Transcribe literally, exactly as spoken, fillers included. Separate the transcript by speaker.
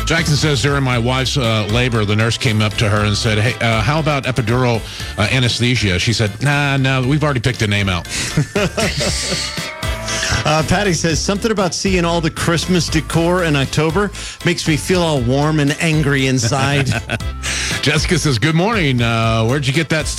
Speaker 1: Jackson says during my wife's uh, labor, the nurse came up to her and said, hey, uh, how about epidural uh, anesthesia? She said, nah, no, we've already picked a name out.
Speaker 2: Uh, Patty says, something about seeing all the Christmas decor in October makes me feel all warm and angry inside.
Speaker 1: Jessica says, good morning. Uh, where'd you get that